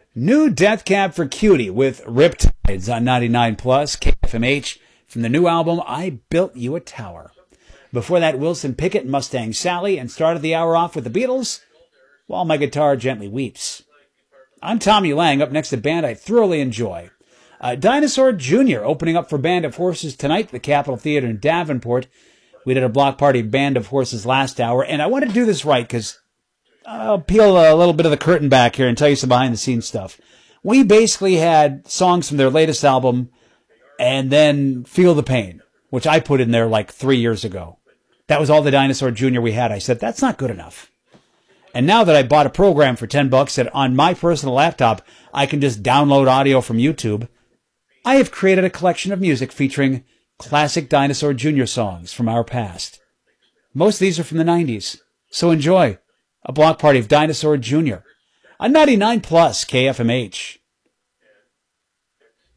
New Death Cab for Cutie with Riptides on 99 Plus KFMH from the new album I Built You a Tower. Before that, Wilson Pickett and Mustang Sally, and started the hour off with the Beatles, While My Guitar Gently Weeps. I'm Tommy Lang. Up next, a band I thoroughly enjoy. Dinosaur Jr. opening up for Band of Horses tonight at the Capitol Theater in Davenport. We did a block party Band of Horses last hour, and I want to do this right because I'll peel a little bit of the curtain back here and tell you some behind-the-scenes stuff. We basically had songs from their latest album and then Feel the Pain, which I put in there like 3 years ago. That was all the Dinosaur Jr. we had. I said, that's not good enough. And now that I bought a program for $10 that on my personal laptop, I can just download audio from YouTube, I have created a collection of music featuring classic Dinosaur Jr. songs from our past. Most of these are from the 90s. So enjoy a block party of Dinosaur Jr. on 99 Plus KFMH.